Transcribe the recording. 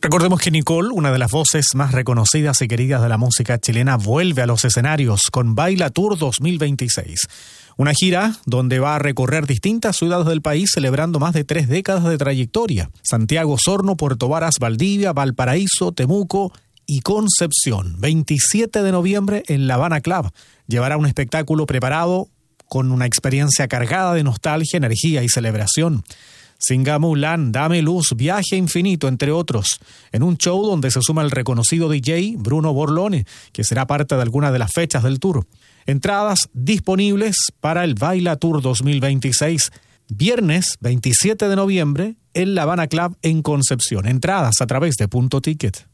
Recordemos que Nicole, una de las voces más reconocidas y queridas de la música chilena, vuelve a los escenarios con Baila Tour 2026. Una gira donde va a recorrer distintas ciudades del país celebrando más de 3 décadas de trayectoria. Santiago, Osorno, Puerto Varas, Valdivia, Valparaíso, Temuco y Concepción. 27 de noviembre en La Habana Club. Llevará un espectáculo preparado con una experiencia cargada de nostalgia, energía y celebración. Singa Mulan, Dame Luz, Viaje Infinito, entre otros, en un show donde se suma el reconocido DJ Bruno Borlone, que será parte de algunas de las fechas del tour. Entradas disponibles para el Baila Tour 2026, viernes 27 de noviembre en La Habana Club en Concepción. Entradas a través de Punto Ticket.